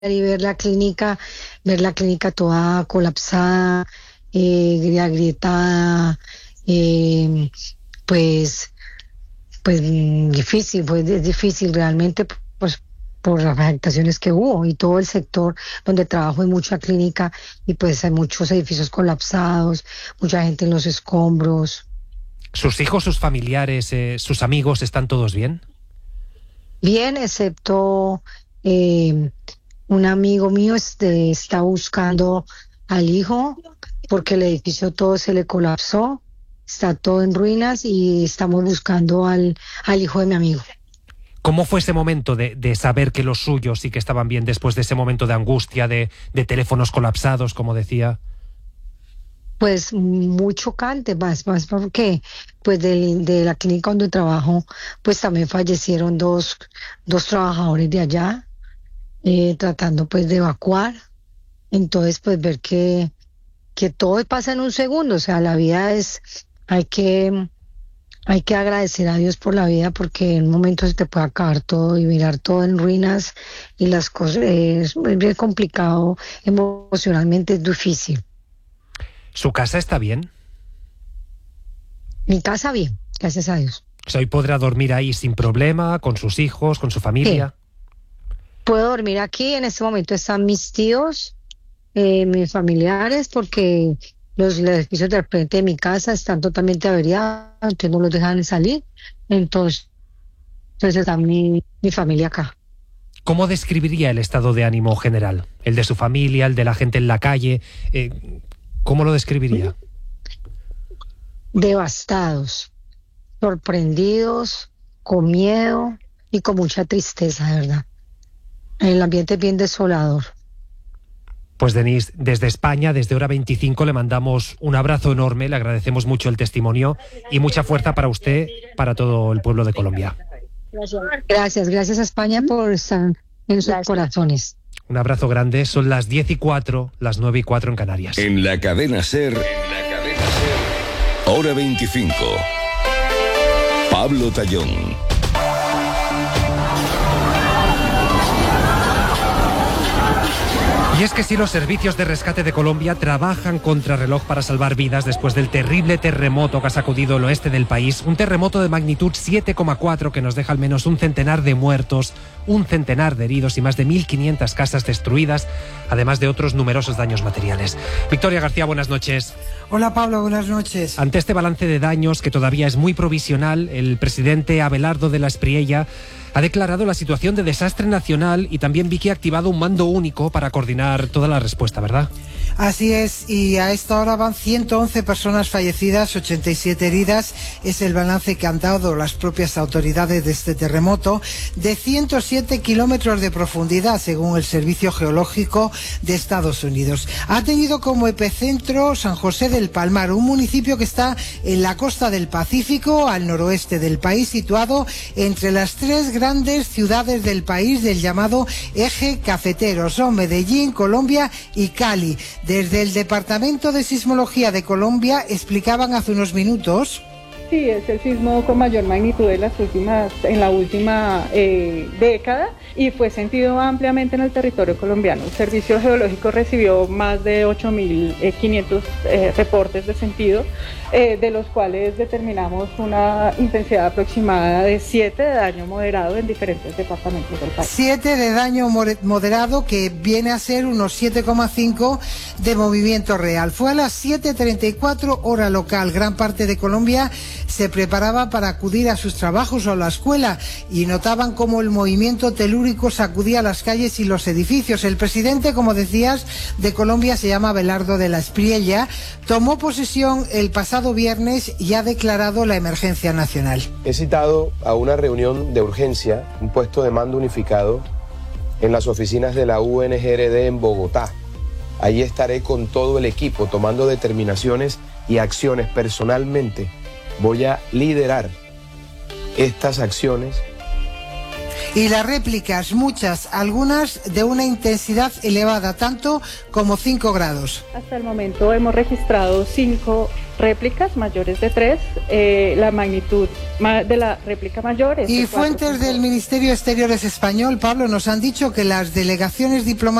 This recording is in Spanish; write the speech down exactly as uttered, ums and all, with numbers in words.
y ver la clínica, ver la clínica toda colapsada, eh, agrietada, eh, pues, pues mm, difícil, pues es difícil realmente, pues por las afectaciones que hubo y todo el sector donde trabajo hay mucha clínica y pues hay muchos edificios colapsados, mucha gente en los escombros. ¿Sus hijos, sus familiares, eh, sus amigos están todos bien? Bien, excepto eh, un amigo mío este, está buscando al hijo porque el edificio todo se le colapsó, está todo en ruinas y estamos buscando al, al hijo de mi amigo. ¿Cómo fue ese momento de, de saber que los suyos sí que estaban bien después de ese momento de angustia, de, de teléfonos colapsados, como decía? Pues muy chocante, más, más porque pues de, de la clínica donde trabajo, pues también fallecieron dos, dos trabajadores de allá, eh, tratando pues de evacuar. Entonces pues ver que, que todo pasa en un segundo, o sea, la vida es, hay que, hay que agradecer a Dios por la vida porque en un momento se te puede acabar todo y mirar todo en ruinas y las cosas, eh, es muy bien complicado, emocionalmente es difícil. ¿Su casa está bien? Mi casa bien, gracias a Dios. O sea, hoy podrá dormir ahí sin problema, con sus hijos, con su familia. Sí. Puedo dormir aquí, en este momento están mis tíos, eh, mis familiares, porque los, los edificios del frente de mi casa están totalmente averiados, entonces no los dejan salir, entonces, entonces está mi, mi familia acá. ¿Cómo describiría el estado de ánimo general? ¿El de su familia, el de la gente en la calle? Eh, ¿Cómo lo describiría? Devastados, sorprendidos, con miedo y con mucha tristeza, de verdad. El ambiente es bien desolador. Pues Denise, desde España, desde Hora veinticinco, le mandamos un abrazo enorme, le agradecemos mucho el testimonio y mucha fuerza para usted, para todo el pueblo de Colombia. Gracias, gracias a España por estar en sus corazones. Un abrazo grande, son las diez y cuatro, las nueve y cuatro en Canarias. En la cadena SER, en la cadena SER, Hora veinticinco. Pablo Tallón. Y es que si los servicios de rescate de Colombia trabajan contrarreloj para salvar vidas después del terrible terremoto que ha sacudido el oeste del país, un terremoto de magnitud siete coma cuatro que nos deja al menos un centenar de muertos, un centenar de heridos y más de mil quinientas casas destruidas, además de otros numerosos daños materiales. Victoria García, buenas noches. Hola Pablo, buenas noches. Ante este balance de daños, que todavía es muy provisional, el presidente Abelardo de la Espriella ha declarado la situación de desastre nacional y también vi que ha activado un mando único para coordinar toda la respuesta, ¿verdad? Así es, y a esta hora van ciento once personas fallecidas, ochenta y siete heridas, es el balance que han dado las propias autoridades de este terremoto, de ciento siete kilómetros de profundidad, según el Servicio Geológico de Estados Unidos. Ha tenido como epicentro San José del Palmar, un municipio que está en la costa del Pacífico, al noroeste del país, situado entre las tres grandes ciudades del país del llamado eje cafetero, son Medellín, Colombia y Cali. Desde el Departamento de Sismología de Colombia explicaban hace unos minutos. Sí, es el sismo con mayor magnitud de las últimas, en la última eh, década y fue sentido ampliamente en el territorio colombiano. El Servicio Geológico recibió más de ocho mil quinientos eh, reportes de sentido, eh, de los cuales determinamos una intensidad aproximada de siete de daño moderado en diferentes departamentos del país. siete de daño moderado, que viene a ser unos siete coma cinco de movimiento real. Fue a las siete treinta y cuatro hora local. Gran parte de Colombia se preparaba para acudir a sus trabajos o a la escuela y notaban cómo el movimiento telúrico sacudía las calles y los edificios. El presidente, como decías, de Colombia se llama Abelardo de la Espriella, tomó posesión el pasado viernes y ha declarado la emergencia nacional. He citado a una reunión de urgencia, un puesto de mando unificado en las oficinas de la U N G R D en Bogotá. Allí estaré con todo el equipo tomando determinaciones y acciones personalmente. Voy a liderar estas acciones. Y las réplicas, muchas, algunas de una intensidad elevada, tanto como cinco grados. Hasta el momento hemos registrado cinco réplicas mayores de tres, eh, la magnitud de la réplica mayor es y de fuentes del Ministerio de Exteriores español, Pablo, nos han dicho que las delegaciones diplomáticas